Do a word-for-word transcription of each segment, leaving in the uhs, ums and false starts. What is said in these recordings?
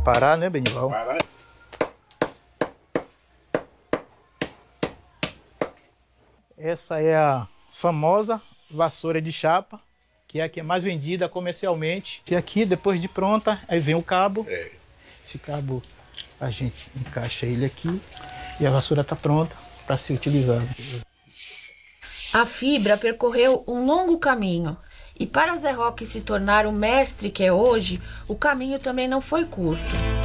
parar, né, Benival? Parar. Essa é a famosa vassoura de chapa, que é a que é mais vendida comercialmente. E aqui, depois de pronta, aí vem o cabo. É. Esse cabo, a gente encaixa ele aqui e a vassoura está pronta para ser utilizada. A fibra percorreu um longo caminho. E para Zé Roque se tornar o mestre que é hoje, o caminho também não foi curto.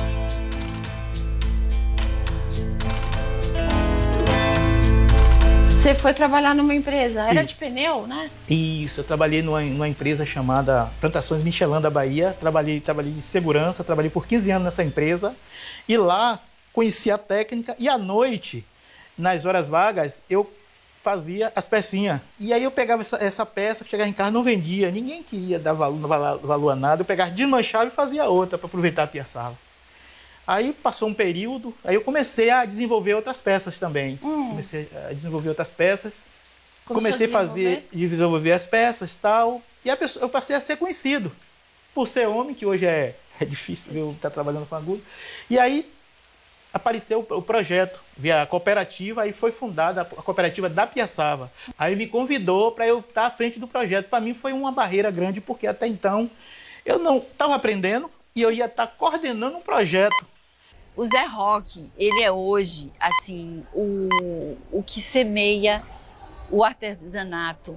Você foi trabalhar numa empresa, era Isso. de pneu, né? Isso, eu trabalhei numa, numa empresa chamada Plantações Michelin da Bahia. Trabalhei, trabalhei de segurança, trabalhei por quinze anos nessa empresa. E lá conheci a técnica e à noite, nas horas vagas, eu fazia as pecinhas. E aí eu pegava essa, essa peça, chegava em casa, não vendia. Ninguém queria dar valor, valor, valor a nada. Eu pegava, desmanchava e fazia outra para aproveitar a piaçava. Aí passou um período, aí eu comecei a desenvolver outras peças também. Hum. Comecei a desenvolver outras peças. Começou comecei a desenvolver? fazer, desenvolver as peças e tal. E a pessoa, eu passei a ser conhecido. Por ser homem, que hoje é, é difícil eu estar trabalhando com agulha. E aí apareceu o projeto via cooperativa, aí foi fundada a cooperativa da Piaçava. Aí me convidou para eu estar à frente do projeto. Para mim foi uma barreira grande, porque até então eu não estava aprendendo e eu ia estar coordenando um projeto. O Zé Roque, ele é hoje, assim, o, o que semeia o artesanato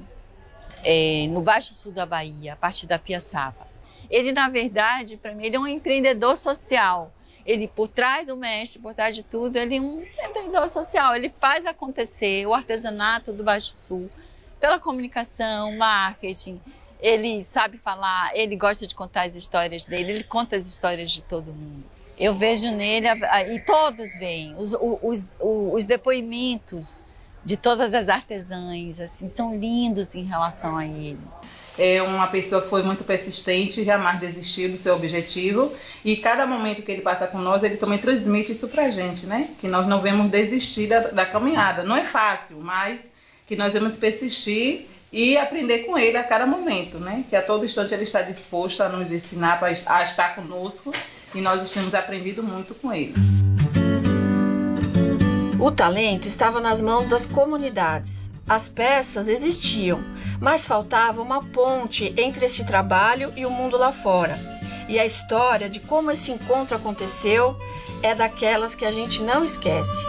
é, no Baixo Sul da Bahia, a partir da Piaçava. Ele, na verdade, para mim, ele é um empreendedor social. Ele, por trás do mestre, por trás de tudo, ele é um empreendedor social. Ele faz acontecer o artesanato do Baixo Sul pela comunicação, marketing. Ele sabe falar, ele gosta de contar as histórias dele, ele conta as histórias de todo mundo. Eu vejo nele, e todos veem, os, os, os depoimentos de todas as artesãs, assim, são lindos em relação a ele. É uma pessoa que foi muito persistente, jamais desistiu do seu objetivo, e cada momento que ele passa com nós, ele também transmite isso pra gente, né? Que nós não vemos desistir da, da caminhada. Não é fácil, mas que nós vamos persistir e aprender com ele a cada momento, né? Que a todo instante ele está disposto a nos ensinar, pra, a estar conosco, e nós temos aprendido muito com ele. O talento estava nas mãos das comunidades. As peças existiam, mas faltava uma ponte entre este trabalho e o mundo lá fora. E a história de como esse encontro aconteceu é daquelas que a gente não esquece.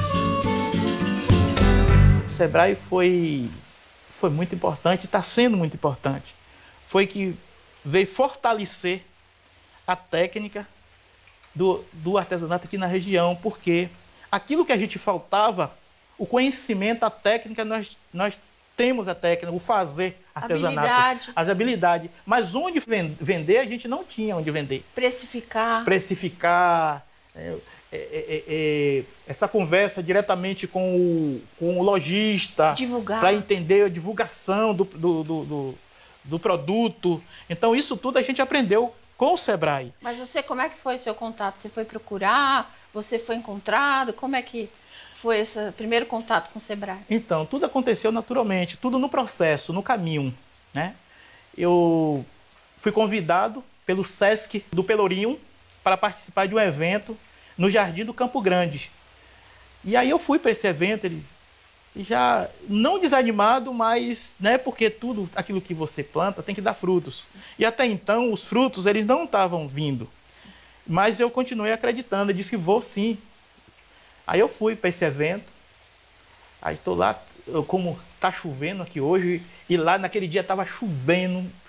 O Sebrae foi, foi muito importante, está sendo muito importante. Foi que veio fortalecer a técnica do, do artesanato aqui na região, porque aquilo que a gente faltava, o conhecimento, a técnica, nós, nós temos a técnica, o fazer artesanato, Habilidade. as habilidades. Mas onde vender, a gente não tinha onde vender. Precificar. Precificar, é, é, é, é, essa conversa diretamente com o, com o lojista. Divulgar. Para entender a divulgação do, do, do, do, do produto. Então, isso tudo a gente aprendeu com o Sebrae. Mas você, como é que foi o seu contato? Você foi procurar? Você foi encontrado? Como é que foi esse primeiro contato com o Sebrae? Então, tudo aconteceu naturalmente, tudo no processo, no caminho, né? Eu fui convidado pelo Sesc do Pelourinho para participar de um evento no Jardim do Campo Grande. E aí eu fui para esse evento, ele já não desanimado, mas, né, porque tudo aquilo que você planta tem que dar frutos. E até então os frutos eles não estavam vindo. Mas eu continuei acreditando, eu disse que vou sim. Aí eu fui para esse evento, aí estou lá, eu, como está chovendo aqui hoje, e lá naquele dia estava chovendo,